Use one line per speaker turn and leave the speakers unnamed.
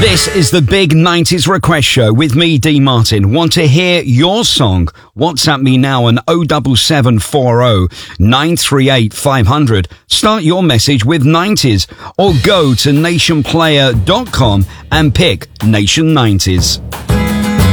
This is the Big 90s Request Show with me, D. Martin. Want to hear your song? WhatsApp me now on 07740 938 500. Start your message with 90s or go to nationplayer.com and pick Nation 90s.